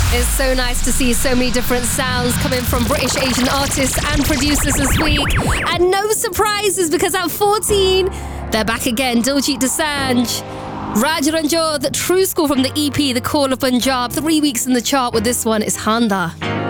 It's so nice to see so many different sounds coming from British Asian artists and producers this week. And no surprises, because at 14, they're back again. Diljit Dosanjh, Raj Ranjit, True School from the EP The Call of Punjab. 3 weeks in the chart with this one is Handa.